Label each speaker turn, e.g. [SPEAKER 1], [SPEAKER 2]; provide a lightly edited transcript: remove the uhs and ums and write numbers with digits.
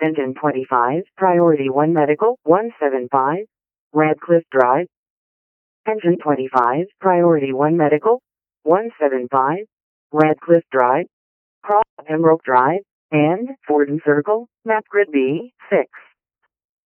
[SPEAKER 1] Engine 25, Priority 1 Medical, 175, Radcliffe Drive. Engine 25, Priority 1 Medical, 175, Radcliffe Drive, Cross Pembroke Drive, and Forden Circle, Map Grid B6.